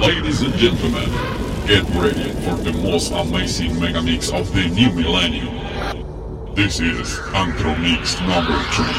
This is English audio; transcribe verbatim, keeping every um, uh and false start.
Ladies and gentlemen, get ready for the most amazing mega mix of the new millennium. This is Antro Mix number three.